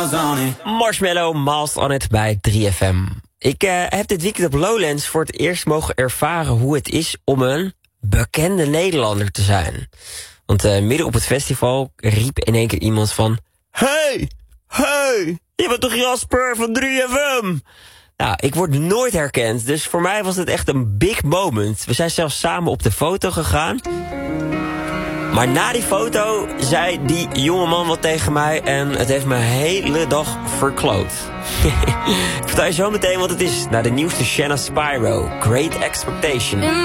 Marshmallow, Miles on It bij 3FM. Ik heb dit weekend op Lowlands voor het eerst mogen ervaren hoe het is om een bekende Nederlander te zijn. Want midden op het festival riep in één keer iemand van... Hey, je bent toch Jasper van 3FM? Nou, ik word nooit herkend, dus voor mij was het echt een big moment. We zijn zelfs samen op de foto gegaan. Maar na die foto zei die jongeman wat tegen mij en het heeft mijn hele dag verkloot. Ik vertel je zo meteen wat het is naar de nieuwste Shanna Spyro, Great Expectation.